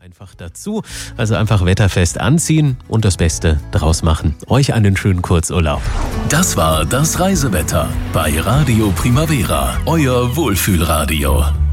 einfach dazu. Also einfach wetterfest anziehen und das Beste draus machen. Euch einen schönen Kurzurlaub. Das war das Reisewetter bei Radio Primavera, euer Wohlfühlradio.